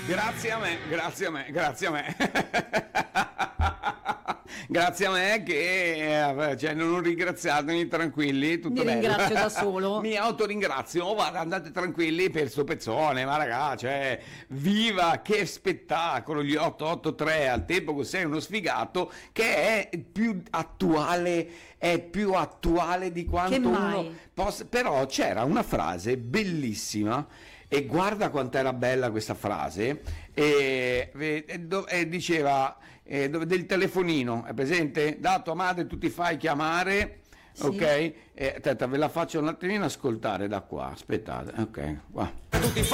Grazie a me, grazie a me, grazie a me. Grazie a me che cioè, non ho ringraziatemi, tranquilli, tutto Mi bello. ringrazio da solo. Mi autoringrazio, oh, guarda, andate tranquilli per sto pezzone, ma ragazzi, cioè, viva, che spettacolo, gli 883 al tempo che sei uno sfigato, che è più attuale di quanto Che uno mai? possa, però c'era una frase bellissima. E guarda quanto era bella questa frase, diceva del telefonino, è presente? Da tua madre tu ti fai chiamare, Sì. ok? Aspetta, ve la faccio un attimino ascoltare da qua, aspettate, ok, qua.